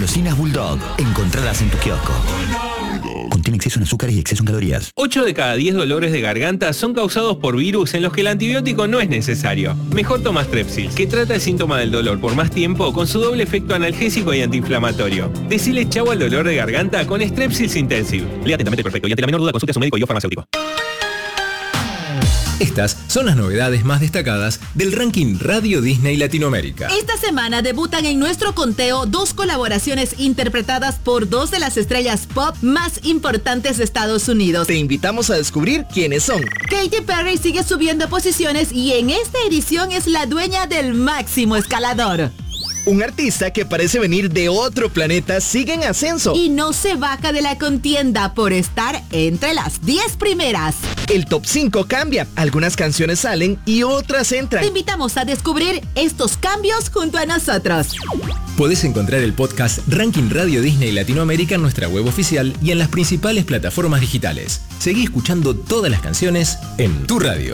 Golosinas Bulldog. Encontradas en tu kiosco. Contiene exceso en azúcares y exceso en calorías. 8 de cada 10 dolores de garganta son causados por virus en los que el antibiótico no es necesario. Mejor toma Strepsil, que trata el síntoma del dolor por más tiempo con su doble efecto analgésico y antiinflamatorio. Decile chau al dolor de garganta con Strepsils Intensive. Lea atentamente el prospecto y ante la menor duda consulte a su médico y o farmacéutico. Estas son las novedades más destacadas del ranking Radio Disney Latinoamérica. Esta semana debutan en nuestro conteo 2 colaboraciones interpretadas por 2 de las estrellas pop más importantes de Estados Unidos. Te invitamos a descubrir quiénes son. Katy Perry sigue subiendo posiciones y en esta edición es la dueña del máximo escalador. Un artista que parece venir de otro planeta sigue en ascenso. Y no se baja de la contienda por estar entre las 10 primeras. El top 5 cambia. Algunas canciones salen y otras entran. Te invitamos a descubrir estos cambios junto a nosotros. Podés encontrar el podcast Ranking Radio Disney Latinoamérica en nuestra web oficial y en las principales plataformas digitales. Seguí escuchando todas las canciones en tu radio.